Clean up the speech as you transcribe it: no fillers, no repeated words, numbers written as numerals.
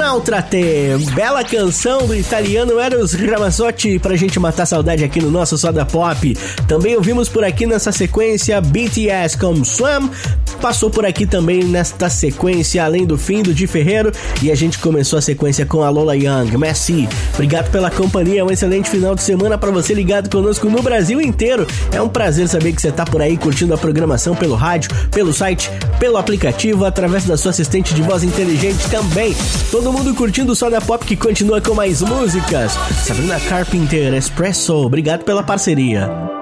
Un'altra-te, bela canção do italiano Eros Ramazzotti pra gente matar saudade aqui no nosso Soda Pop. Também ouvimos por aqui nessa sequência BTS com Swam. Passou por aqui também nesta sequência Além do Fim, do Di Ferreiro. E a gente começou a sequência com a Lola Young, Messi. Obrigado pela companhia, um excelente final de semana pra você ligado conosco no Brasil inteiro. É um prazer saber que você tá por aí curtindo a programação pelo rádio, pelo site, pelo aplicativo, através da sua assistente de voz inteligente também. Todo mundo curtindo o Soda Pop, que continua com mais músicas. Sabrina Carpenter, Espresso, obrigado pela parceria.